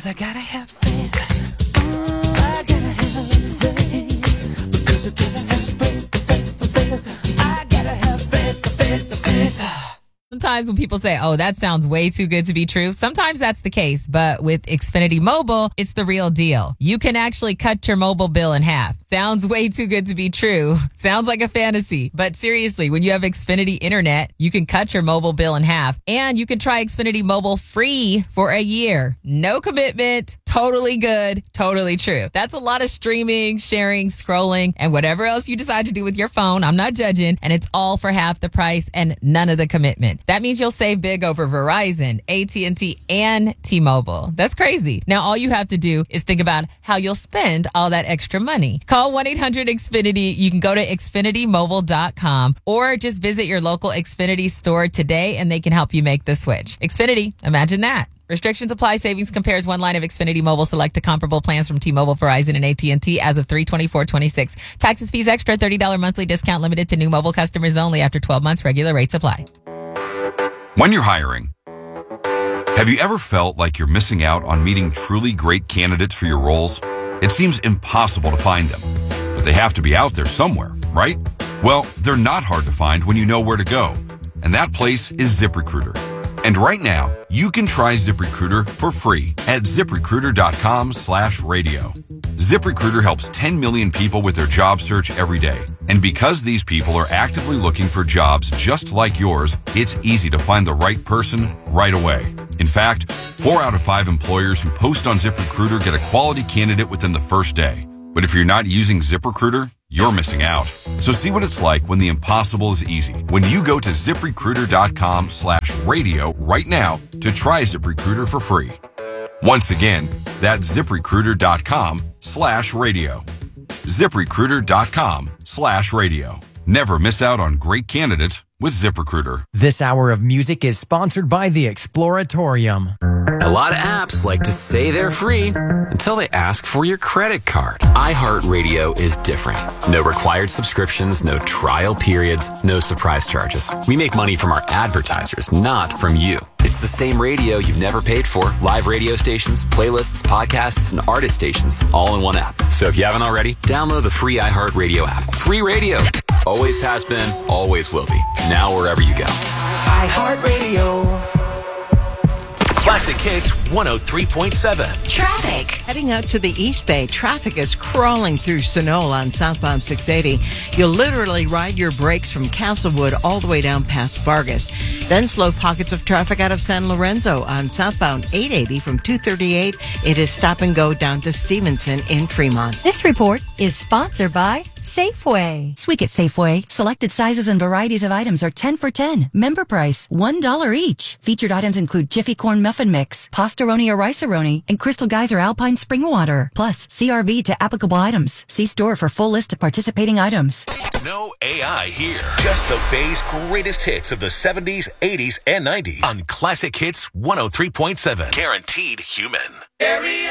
'Cause I gotta have faith. I gotta have faith. Because I gotta have faith. I gotta have faith. Sometimes when people say, oh, that sounds way too good to be true, sometimes that's the case. But with Xfinity Mobile, it's the real deal. You can actually cut your mobile bill in half. Sounds way too good to be true. Sounds like a fantasy. But seriously, when you have Xfinity Internet, you can cut your mobile bill in half. And you can try Xfinity Mobile free for a year. No commitment. Totally good. Totally true. That's a lot of streaming, sharing, scrolling, and whatever else you decide to do with your phone. I'm not judging. And it's all for half the price and none of the commitment. That means you'll save big over Verizon, AT&T, and T-Mobile. That's crazy. Now, all you have to do is think about how you'll spend all that extra money. Call 1-800-XFINITY. You can go to XfinityMobile.com or just visit your local Xfinity store today and they can help you make the switch. Xfinity, imagine that. Restrictions apply. Savings compares one line of Xfinity Mobile select to comparable plans from T-Mobile, Verizon, and AT&T as of 3/24/26. Taxes, fees extra, $30 monthly discount limited to new mobile customers only after 12 months. Regular rates apply. When you're hiring, have you ever felt like you're missing out on meeting truly great candidates for your roles? It seems impossible to find them, but they have to be out there somewhere, right? Well, they're not hard to find when you know where to go. And that place is ZipRecruiter. And right now, you can try ZipRecruiter for free at ZipRecruiter.com/radio. ZipRecruiter helps 10 million people with their job search every day. And because these people are actively looking for jobs just like yours, it's easy to find the right person right away. In fact, 4 out of 5 employers who post on ZipRecruiter get a quality candidate within the first day. But if you're not using ZipRecruiter, you're missing out. So see what it's like when the impossible is easy. When you go to ZipRecruiter.com/radio right now to try ZipRecruiter for free. Once again, that's ZipRecruiter.com/radio. ZipRecruiter.com/radio. Never miss out on great candidates with ZipRecruiter. This hour of music is sponsored by the Exploratorium. A lot of apps like to say they're free until they ask for your credit card. iHeartRadio is different. No required subscriptions, no trial periods, no surprise charges. We make money from our advertisers, not from you. It's the same radio you've never paid for. Live radio stations, playlists, podcasts, and artist stations all in one app. So if you haven't already, download the free iHeartRadio app. Free radio. Always has been, always will be. Now wherever you go. iHeartRadio. Classic Hits 103.7. Traffic. Heading out to the East Bay, traffic is crawling through Sonoma on southbound 680. You'll literally ride your brakes from Castlewood all the way down past Vargas. Then slow pockets of traffic out of San Lorenzo on southbound 880 from 238. It is stop and go down to Stevenson in Fremont. This report is sponsored by Safeway. This week at Safeway, selected sizes and varieties of items are 10 for $10. Member price, $1 each. Featured items include Jiffy Corn Muffin Mix, Pastaroni or Rice-A-Roni, and Crystal Geyser Alpine Spring Water. Plus, CRV to applicable items. See store for full list of participating items. No AI here. Just the Bay's greatest hits of the 70s, 80s, and 90s on Classic Hits 103.7. Guaranteed human.